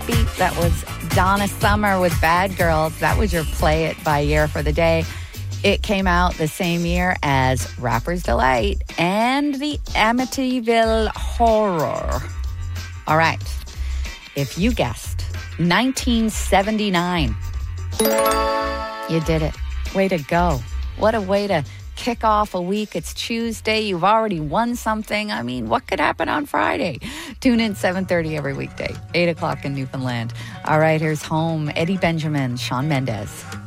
Heartbeat. That was Donna Summer with Bad Girls. That was your Play It by Year for the day. It came out the same year as Rapper's Delight and the Amityville Horror. All right. If you guessed 1979, you did it. Way to go. What a way to kick off a week. It's Tuesday. You've already won something. I mean, what could happen on Friday? Tune in 7:30 every weekday, 8 o'clock in Newfoundland. All right, here's Home. Eddie Benjamin, Shawn Mendes.